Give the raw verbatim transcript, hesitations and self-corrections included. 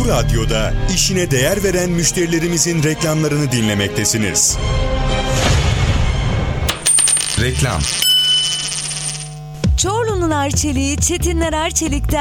Bu radyoda işine değer veren müşterilerimizin reklamlarını dinlemektesiniz. Reklam. Çorlu'nun Arçelik'i Çetinler Arçelik'ten